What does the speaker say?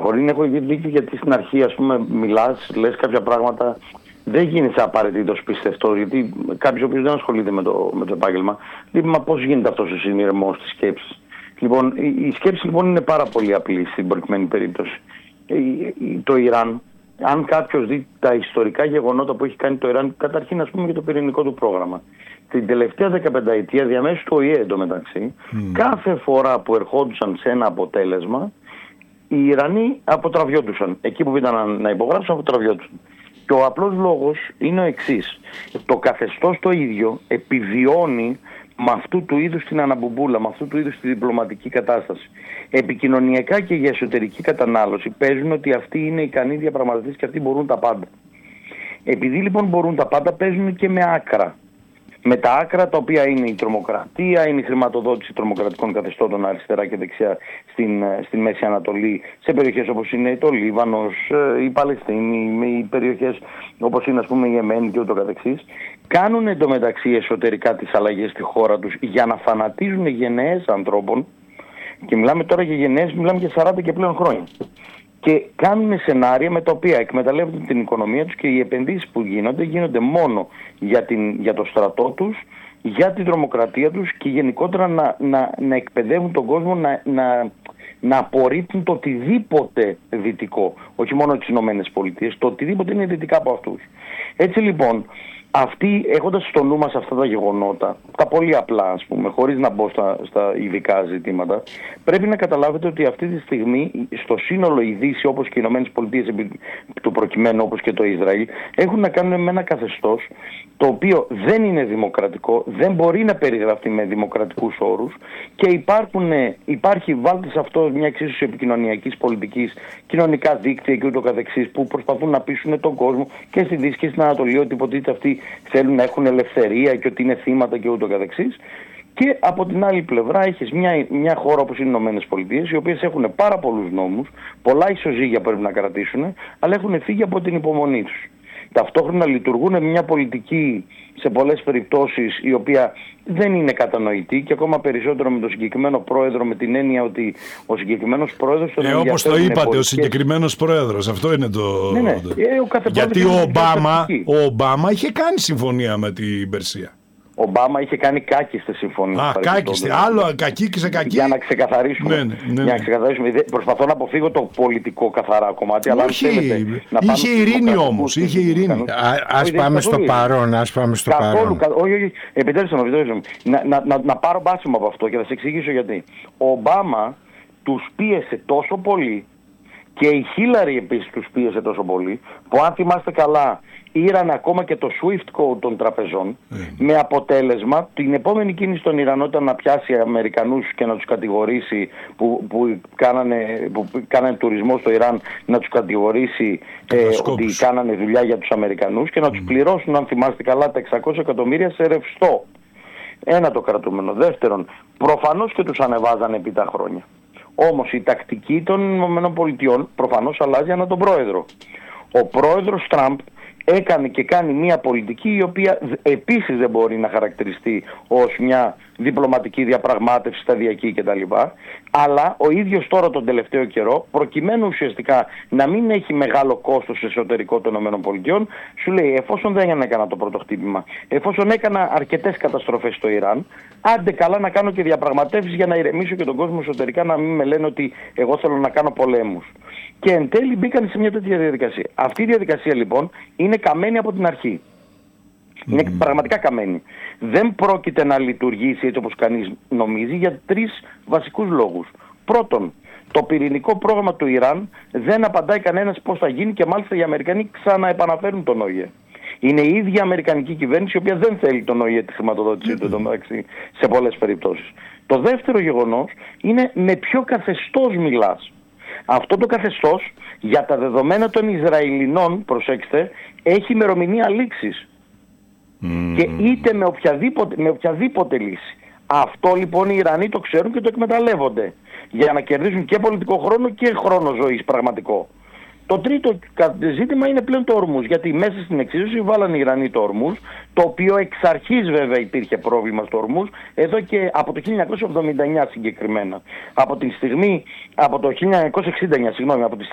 Μπορεί να έχω δίκιο, γιατί στην αρχή, ας πούμε, μιλάς, λες κάποια πράγματα, δεν γίνεσαι απαραίτητος πιστευτός, γιατί κάποιος ο οποίος δεν ασχολείται με το επάγγελμα, λέει, μα πώς γίνεται αυτός ο συνειρμός της σκέψης. Λοιπόν, η σκέψη λοιπόν είναι πάρα πολύ απλή στην προκειμένη περίπτωση. Το Ιράν, αν κάποιος δει τα ιστορικά γεγονότα που έχει κάνει το Ιράν, καταρχήν, ας πούμε, για το πυρηνικό του πρόγραμμα. Την τελευταία 15ετία, διαμέσου του ΟΗΕ εντωμεταξύ, κάθε φορά που ερχόντουσαν σε ένα αποτέλεσμα, οι Ιρανοί αποτραβιόντουσαν. Εκεί που ήταν να υπογράψουν, αποτραβιόντουσαν. Και ο απλός λόγος είναι ο εξής. Το καθεστώς το ίδιο επιβιώνει με αυτού του είδους την αναμπουμπούλα, με αυτού του είδους τη διπλωματική κατάσταση. Επικοινωνιακά και για εσωτερική κατανάλωση παίζουν ότι αυτοί είναι ικανοί διαπραγματευτές και αυτοί μπορούν τα πάντα. Επειδή λοιπόν μπορούν τα πάντα, παίζουν και με άκρα. Με τα άκρα τα οποία είναι η τρομοκρατία, είναι η χρηματοδότηση τρομοκρατικών καθεστώτων αριστερά και δεξιά στην Μέση Ανατολή, σε περιοχές όπως είναι το Λίβανος, η Παλαιστίνη, οι περιοχές όπως είναι, ας πούμε, η Εμένη και ούτω καθεξής. Κάνουν εντωμεταξύ εσωτερικά τις αλλαγές στη χώρα τους για να φανατίζουν γενναίες ανθρώπων, και μιλάμε τώρα για γενναίες, μιλάμε για 40 και πλέον χρόνια. Και κάνουν σενάρια με τα οποία εκμεταλλεύονται την οικονομία τους, και οι επενδύσεις που γίνονται μόνο για το στρατό τους, για την τρομοκρατία τους, και γενικότερα να εκπαιδεύουν τον κόσμο να απορρίπτουν το οτιδήποτε δυτικό. Όχι μόνο τις Ηνωμένες Πολιτείες, το οτιδήποτε είναι δυτικά από αυτούς. Έτσι λοιπόν, αυτοί, έχοντας στο νου μας αυτά τα γεγονότα, τα πολύ απλά, ας πούμε, χωρίς να μπω στα ειδικά ζητήματα, πρέπει να καταλάβετε ότι αυτή τη στιγμή στο σύνολο η Δύση, όπως και οι Ηνωμένες Πολιτείες του προκειμένου, όπως και το Ισραήλ, έχουν να κάνουν με ένα καθεστώς το οποίο δεν είναι δημοκρατικό, δεν μπορεί να περιγραφεί με δημοκρατικούς όρους, και υπάρχει, βάλτε σε αυτό μια εξίσωση επικοινωνιακής πολιτικής, κοινωνικά δίκτυα και ούτω καθεξής, που προσπαθούν να πείσουν τον κόσμο και στη Δύση και στην Ανατολή ότι υποτίθεται αυτοί θέλουν να έχουν ελευθερία και ότι είναι θύματα και ούτω καθεξής. Και από την άλλη πλευρά έχεις μια χώρα όπως είναι οι Ηνωμένες Πολιτείες, οι οποίες έχουν πάρα πολλούς νόμους, πολλά ισοζύγια πρέπει να κρατήσουν, αλλά έχουν φύγει από την υπομονή τους. Ταυτόχρονα λειτουργούν με μια πολιτική σε πολλές περιπτώσεις η οποία δεν είναι κατανοητή, και ακόμα περισσότερο με τον συγκεκριμένο πρόεδρο, με την έννοια ότι ο συγκεκριμένος πρόεδρος... Όπως το είπατε, ο συγκεκριμένος πρόεδρος, αυτό είναι το... Ναι. Γιατί ο Ομπάμα είχε κάνει συμφωνία με την Περσία. Ο Ομπάμα είχε κάνει κάκιστη συμφωνία. Κάκιστη. Άλλο κακή. Για να ξεκαθαρίσουμε. Ναι. Για να ξεκαθαρίσουμε. Προσπαθώ να αποφύγω το πολιτικό καθαρά κομμάτι. Αλλά είχε ειρήνη όμως. Είχε ειρήνη. Ας πάμε στο παρόν. Όχι. Επιτέλεστε μου. Να πάρω μπάσιμο από αυτό και θα σε εξηγήσω γιατί. Ο Ομπάμα τους πίεσε τόσο πολύ, και η Χίλαρη επίσης τους πίεσε τόσο πολύ, που αν θυμάστε καλά, ήραν ακόμα και το SWIFT code των τραπεζών, με αποτέλεσμα την επόμενη κίνηση των Ιρανών ήταν να πιάσει Αμερικανούς και να τους κατηγορήσει που κάνανε τουρισμό στο Ιράν, να τους κατηγορήσει ότι κάνανε δουλειά για τους Αμερικανούς, και να τους πληρώσουν, αν θυμάστε καλά, τα 600 εκατομμύρια σε ρευστό. Ένα το κρατούμενο. Δεύτερον, προφανώς και τους ανεβάζανε επί τα χρόνια. Όμως η τακτική των ΗΠΑ προφανώς αλλάζει ανά τον πρόεδρο. Ο πρόεδρος Τραμπ έκανε και κάνει μια πολιτική η οποία επίσης δεν μπορεί να χαρακτηριστεί ως μια διπλωματική διαπραγμάτευση σταδιακή κτλ. Αλλά ο ίδιος τώρα τον τελευταίο καιρό, προκειμένου ουσιαστικά να μην έχει μεγάλο κόστος εσωτερικό των ΗΠΑ, σου λέει, εφόσον δεν έκανα το πρώτο χτύπημα, εφόσον έκανα αρκετές καταστροφές στο Ιράν, άντε καλά να κάνω και διαπραγματεύσεις για να ηρεμήσω και τον κόσμο εσωτερικά, να μην με λένε ότι εγώ θέλω να κάνω πολέμους. Και εν τέλει μπήκαν σε μια τέτοια διαδικασία. Αυτή η διαδικασία λοιπόν είναι καμένη από την αρχή. Είναι πραγματικά καμένη. Δεν πρόκειται να λειτουργήσει έτσι όπως κανείς νομίζει, για τρεις βασικούς λόγους. Πρώτον, το πυρηνικό πρόγραμμα του Ιράν δεν απαντάει κανένας πώς θα γίνει, και μάλιστα οι Αμερικανοί ξαναεπαναφέρουν τον ΟΗΕ. Είναι η ίδια Αμερικανική κυβέρνηση η οποία δεν θέλει τον ΟΗΕ τη χρηματοδότησή του σε πολλές περιπτώσεις. Το δεύτερο γεγονός είναι με ποιο καθεστώς μιλάς. Αυτό το καθεστώς, για τα δεδομένα των Ισραηλινών, προσέξτε, έχει ημερομηνία λήξης. Και είτε με οποιαδήποτε λύση. Αυτό λοιπόν οι Ιρανοί το ξέρουν και το εκμεταλλεύονται, για να κερδίσουν και πολιτικό χρόνο και χρόνο ζωής πραγματικό. Το τρίτο ζήτημα είναι πλέον το Ορμούζ, γιατί μέσα στην εξίσωση βάλανε οι Ιρανοί το Ορμούζ, το οποίο εξ αρχής βέβαια υπήρχε πρόβλημα στο Ορμούζ, εδώ και από το 1979 συγκεκριμένα. Από το 1969, από τη